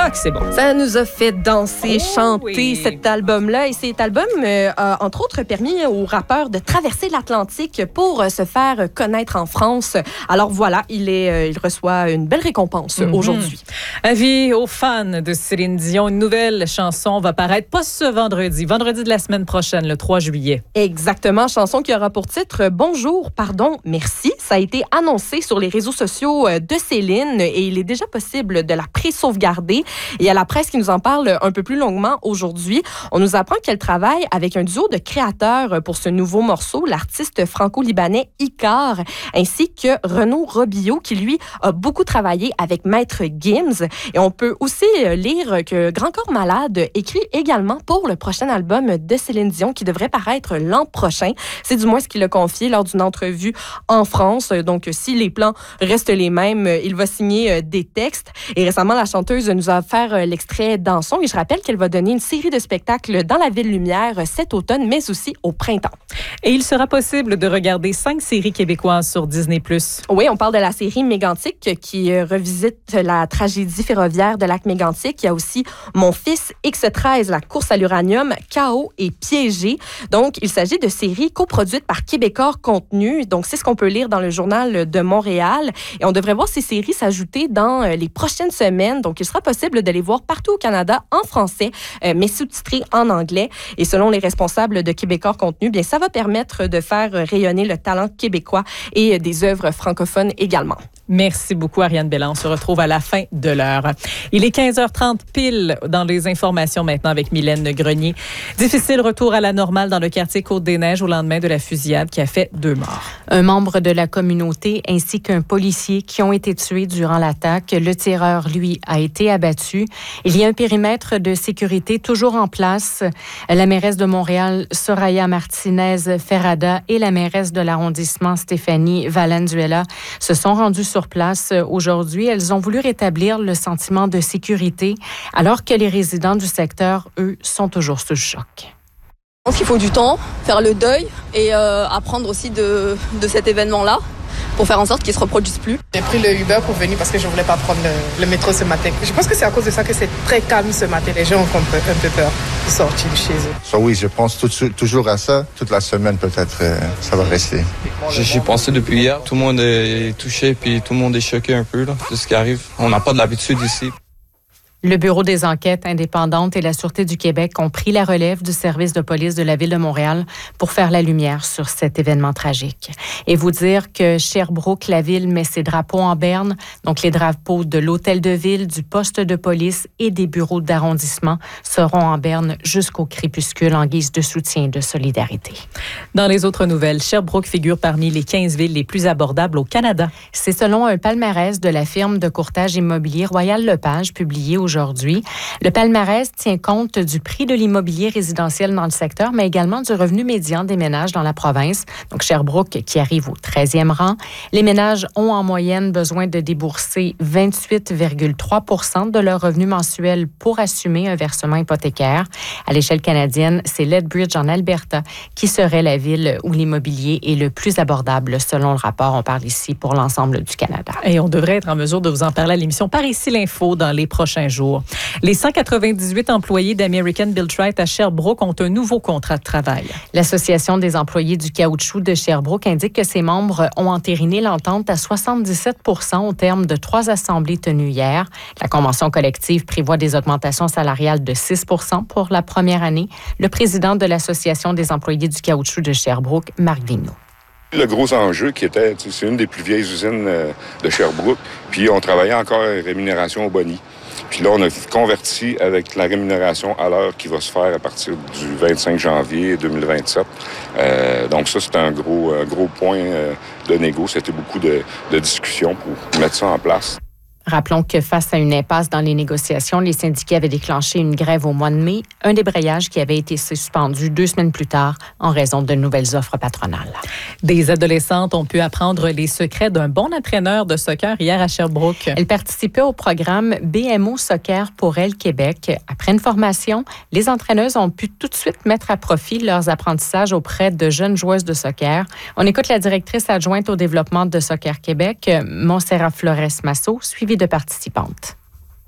Ah, que c'est bon. Ça nous a fait danser, chanter cet album-là. Et cet album a, entre autres, permis aux rappeurs de traverser l'Atlantique pour se faire connaître en France. Alors voilà, il reçoit une belle récompense aujourd'hui. Avis aux fans de Céline Dion, une nouvelle chanson va paraître pas ce vendredi de la semaine prochaine, le 3 juillet. Exactement, chanson qui aura pour titre « Bonjour, pardon, merci ». Ça a été annoncé sur les réseaux sociaux de Céline et il est déjà possible de la pré-sauvegarder. Il y a la presse qui nous en parle un peu plus longuement aujourd'hui. On nous apprend qu'elle travaille avec un duo de créateurs pour ce nouveau morceau, l'artiste franco-libanais Icar, ainsi que Renaud Robillot, qui lui a beaucoup travaillé avec Maître Gims. Et on peut aussi lire que Grand Corps Malade écrit également pour le prochain album de Céline Dion qui devrait paraître l'an prochain. C'est du moins ce qu'il a confié lors d'une entrevue en France. Donc, si les plans restent les mêmes, il va signer des textes. Et récemment, la chanteuse nous a offert l'extrait Dansons. Et je rappelle qu'elle va donner une série de spectacles dans la Ville Lumière cet automne, mais aussi au printemps. Et il sera possible de regarder 5 séries québécoises sur Disney+. Oui, on parle de la série Mégantic qui revisite la tragédie ferroviaire de lac Mégantic. Il y a aussi Mon fils, X13, la course à l'uranium, Chaos et Piégé. Donc, il s'agit de séries coproduites par Québécois Contenu. Donc, c'est ce qu'on peut lire dans le Journal de Montréal. Et on devrait voir ces séries s'ajouter dans les prochaines semaines. Donc, il sera possible de les voir partout au Canada en français, mais sous-titrés en anglais. Et selon les responsables de Québécois Contenu, bien, ça va permettre de faire rayonner le talent québécois et des œuvres francophones également. Merci beaucoup, Ariane Belland. On se retrouve à la fin de l'heure. Il est 15h30 pile dans les informations maintenant avec Mylène Grenier. Difficile retour à la normale dans le quartier Côte-des-Neiges au lendemain de la fusillade qui a fait 2 morts. Un membre de la communauté ainsi qu'un policier qui ont été tués durant l'attaque. Le tireur, lui, a été abattu. Il y a un périmètre de sécurité toujours en place. La mairesse de Montréal, Soraya Martinez-Ferrada, et la mairesse de l'arrondissement, Stéphanie Valenzuela, se sont rendues sur place aujourd'hui. Elles ont voulu rétablir le sentiment de sécurité, alors que les résidents du secteur, eux, sont toujours sous le choc. Je pense qu'il faut du temps, faire le deuil et apprendre aussi de cet événement-là pour faire en sorte qu'il ne se reproduise plus. J'ai pris le Uber pour venir parce que je ne voulais pas prendre le métro ce matin. Je pense que c'est à cause de ça que c'est très calme ce matin. Les gens ont un peu peur de sortir de chez eux. So, oui, je pense toujours à ça. Toute la semaine, peut-être, ça va rester. J'y ai pensé depuis hier. Tout le monde est touché puis tout le monde est choqué un peu là, de ce qui arrive. On n'a pas de l'habitude ici. Le Bureau des enquêtes indépendantes et la Sûreté du Québec ont pris la relève du service de police de la Ville de Montréal pour faire la lumière sur cet événement tragique. Et vous dire que Sherbrooke, la ville, met ses drapeaux en berne, donc les drapeaux de l'hôtel de ville, du poste de police et des bureaux d'arrondissement seront en berne jusqu'au crépuscule en guise de soutien et de solidarité. Dans les autres nouvelles, Sherbrooke figure parmi les 15 villes les plus abordables au Canada. C'est selon un palmarès de la firme de courtage immobilier Royal Lepage publié aujourd'hui. Le palmarès tient compte du prix de l'immobilier résidentiel dans le secteur, mais également du revenu médian des ménages dans la province. Donc, Sherbrooke qui arrive au 13e rang. Les ménages ont en moyenne besoin de débourser 28,3 % de leur revenu mensuel pour assumer un versement hypothécaire. À l'échelle canadienne, c'est Lethbridge en Alberta qui serait la ville où l'immobilier est le plus abordable selon le rapport. On parle ici pour l'ensemble du Canada. Et on devrait être en mesure de vous en parler à l'émission Par ici l'info dans les prochains jours. Les 198 employés d'American Biltrite à Sherbrooke ont un nouveau contrat de travail. L'Association des employés du caoutchouc de Sherbrooke indique que ses membres ont entériné l'entente à 77 % au terme de 3 assemblées tenues hier. La convention collective prévoit des augmentations salariales de 6 % pour la première année. Le président de l'Association des employés du caoutchouc de Sherbrooke, Marc Vigneault. Le gros enjeu qui était, c'est une des plus vieilles usines de Sherbrooke, puis on travaillait encore à rémunération au boni. Puis là, on a converti avec la rémunération à l'heure qui va se faire à partir du 25 janvier 2027. Donc ça, c'est un gros point de négo. C'était beaucoup de discussions pour mettre ça en place. Rappelons que face à une impasse dans les négociations, les syndicats avaient déclenché une grève au mois de mai, un débrayage qui avait été suspendu 2 semaines plus tard en raison de nouvelles offres patronales. Des adolescentes ont pu apprendre les secrets d'un bon entraîneur de soccer hier à Sherbrooke. Elles participaient au programme BMO Soccer pour elles Québec. Après une formation, les entraîneuses ont pu tout de suite mettre à profit leurs apprentissages auprès de jeunes joueuses de soccer. On écoute la directrice adjointe au développement de Soccer Québec, Montserrat Flores-Massot, suivie de participantes.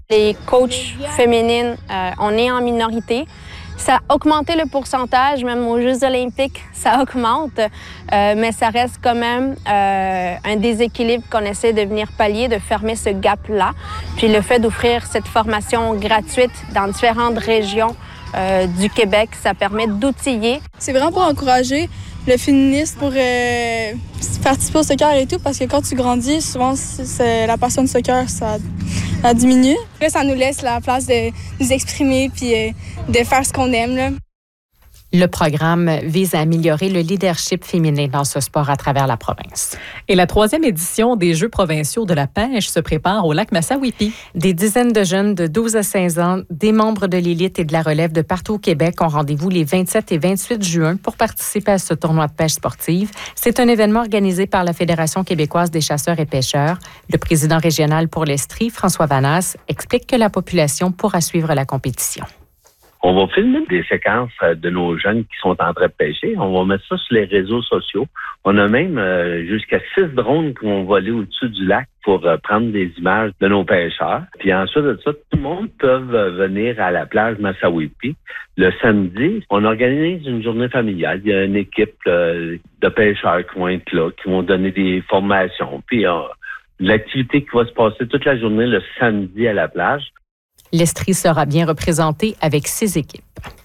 Les coachs féminines, on est en minorité. Ça a augmenté le pourcentage, même aux Jeux olympiques, ça augmente, mais ça reste quand même un déséquilibre qu'on essaie de venir pallier, de fermer ce gap-là. Puis le fait d'offrir cette formation gratuite dans différentes régions du Québec, ça permet d'outiller. C'est vraiment pour encourager le féminisme, pour participer au soccer et tout, parce que quand tu grandis, souvent, la passion du soccer, ça diminue. Là, ça nous laisse la place de nous exprimer puis de faire ce qu'on aime, là. Le programme vise à améliorer le leadership féminin dans ce sport à travers la province. Et la 3e édition des Jeux provinciaux de la pêche se prépare au lac Massawippi. Des dizaines de jeunes de 12 à 16 ans, des membres de l'élite et de la relève de partout au Québec ont rendez-vous les 27 et 28 juin pour participer à ce tournoi de pêche sportive. C'est un événement organisé par la Fédération québécoise des chasseurs et pêcheurs. Le président régional pour l'Estrie, François Vanasse, explique que la population pourra suivre la compétition. On va filmer des séquences de nos jeunes qui sont en train de pêcher. On va mettre ça sur les réseaux sociaux. On a même jusqu'à 6 drones qui vont voler au-dessus du lac pour prendre des images de nos pêcheurs. Puis ensuite de ça, tout le monde peut venir à la plage Massawippi. Le samedi, on organise une journée familiale. Il y a une équipe de pêcheurs qui vont être là, qui vont donner des formations. Puis l'activité qui va se passer toute la journée le samedi à la plage. L'Estrie sera bien représentée avec 6 équipes.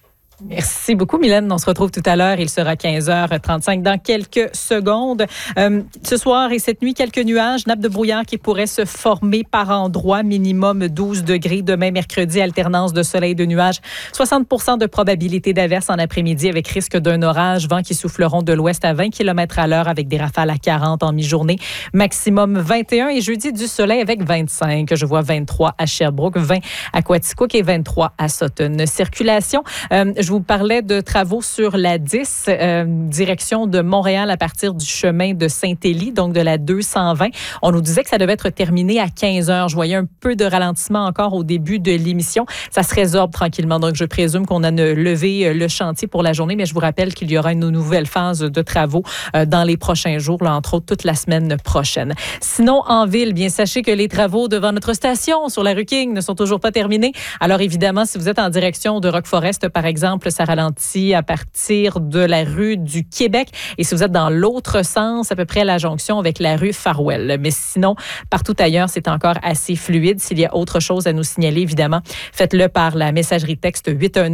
Merci beaucoup, Mylène. On se retrouve tout à l'heure. Il sera 15h35 dans quelques secondes. Ce soir et cette nuit, quelques nuages, nappes de brouillard qui pourraient se former par endroits, minimum 12 degrés. Demain, mercredi, alternance de soleil et de nuages. 60% de probabilité d'averse en après-midi avec risque d'un orage. Vents qui souffleront de l'ouest à 20 km à l'heure avec des rafales à 40 en mi-journée. Maximum 21 et jeudi du soleil avec 25. Je vois 23 à Sherbrooke, 20 à Quaticook et 23 à Sutton. Circulation. Je vous parlais de travaux sur la 10, direction de Montréal à partir du chemin de Saint-Élie, donc de la 220. On nous disait que ça devait être terminé à 15 heures. Je voyais un peu de ralentissement encore au début de l'émission. Ça se résorbe tranquillement. Donc, je présume qu'on a levé le chantier pour la journée, mais je vous rappelle qu'il y aura une nouvelle phase de travaux dans les prochains jours, là, entre autres toute la semaine prochaine. Sinon, en ville, bien, sachez que les travaux devant notre station sur la rue King ne sont toujours pas terminés. Alors, évidemment, si vous êtes en direction de Rock Forest, par exemple, ça ralentit à partir de la rue du Québec. Et si vous êtes dans l'autre sens, à peu près à la jonction avec la rue Farwell. Mais sinon, partout ailleurs, c'est encore assez fluide. S'il y a autre chose à nous signaler, évidemment, faites-le par la messagerie texte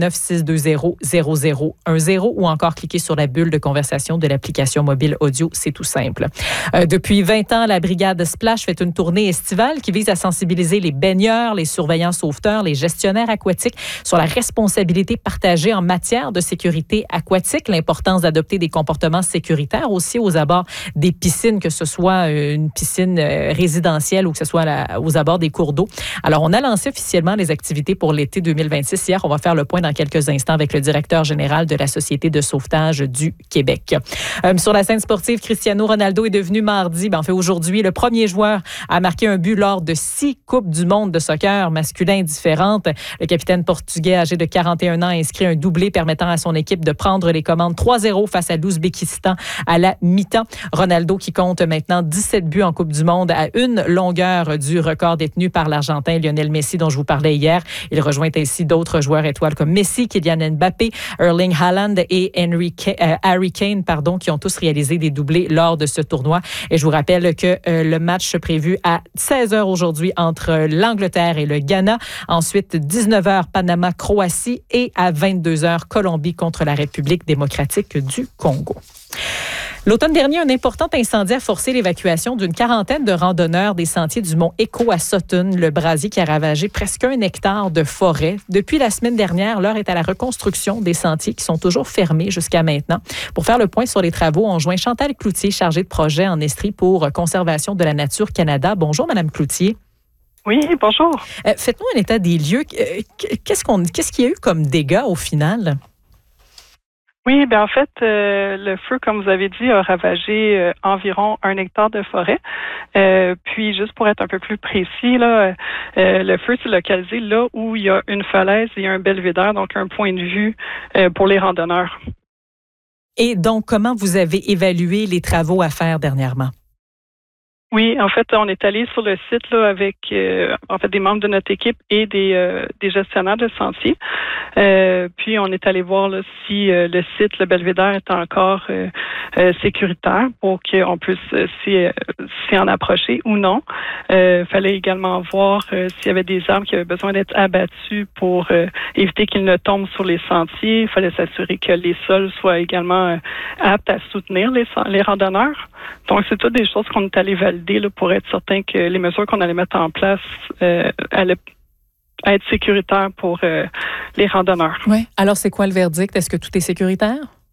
819-620-0010 ou encore cliquez sur la bulle de conversation de l'application mobile audio. C'est tout simple. Depuis 20 ans, la brigade Splash fait une tournée estivale qui vise à sensibiliser les baigneurs, les surveillants sauveteurs, les gestionnaires aquatiques sur la responsabilité partagée en matière de sécurité aquatique, l'importance d'adopter des comportements sécuritaires aussi aux abords des piscines, que ce soit une piscine résidentielle ou que ce soit aux abords des cours d'eau. Alors, on a lancé officiellement les activités pour l'été 2026. Hier, on va faire le point dans quelques instants avec le directeur général de la Société de sauvetage du Québec. Sur la scène sportive, Cristiano Ronaldo est devenu mardi, aujourd'hui, le premier joueur à marquer un but lors de 6 Coupes du monde de soccer masculin différentes. Le capitaine portugais âgé de 41 ans a inscrit un doublé permettant à son équipe de prendre les commandes 3-0 face à l'Ouzbékistan à la mi-temps. Ronaldo qui compte maintenant 17 buts en Coupe du monde à une longueur du record détenu par l'Argentin Lionel Messi dont je vous parlais hier. Il rejoint ainsi d'autres joueurs étoiles comme Messi, Kylian Mbappé, Erling Haaland et Harry Kane, qui ont tous réalisé des doublés lors de ce tournoi. Et je vous rappelle que le match prévu à 16h aujourd'hui entre l'Angleterre et le Ghana. Ensuite, 19h, Panama-Croatie et à 22h, Colombie contre la République démocratique du Congo. L'automne dernier, un important incendie a forcé l'évacuation d'une quarantaine de randonneurs des sentiers du mont Écho à Sutton, le brasier qui a ravagé presque 1 hectare de forêt. Depuis la semaine dernière, l'heure est à la reconstruction des sentiers qui sont toujours fermés jusqu'à maintenant. Pour faire le point sur les travaux, on joint Chantal Cloutier, chargée de projet en Estrie pour Conservation de la Nature Canada. Bonjour, Madame Cloutier. Oui, bonjour. Faites-nous un état des lieux. Qu'est-ce qu'il y a eu comme dégâts au final? Oui, en fait, le feu, comme vous avez dit, a ravagé environ 1 hectare de forêt. Puis, juste pour être un peu plus précis, là, le feu s'est localisé là où il y a une falaise et un belvédère, donc un point de vue pour les randonneurs. Et donc, comment vous avez évalué les travaux à faire dernièrement? Oui, en fait, on est allé sur le site là avec des membres de notre équipe et des gestionnaires de sentiers. Puis on est allé voir là, si le site, le Belvédère, est encore sécuritaire pour qu'on puisse s'y en approcher ou non. Fallait également voir s'il y avait des arbres qui avaient besoin d'être abattus pour éviter qu'ils ne tombent sur les sentiers. Il fallait s'assurer que les sols soient également aptes à soutenir les randonneurs. Donc, c'est toutes des choses qu'on est allé valider là, pour être certain que les mesures qu'on allait mettre en place allaient être sécuritaires pour les randonneurs. Oui. Alors, c'est quoi le verdict? Est-ce que tout est sécuritaire?